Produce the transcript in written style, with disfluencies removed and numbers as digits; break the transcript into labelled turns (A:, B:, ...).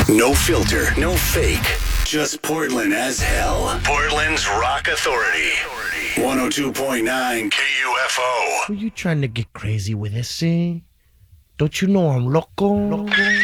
A: No filter, no fake. Just Portland as hell. Portland's Rock Authority. 102.9 KUFO.
B: Are you trying to get crazy with this, eh? Don't you know I'm loco?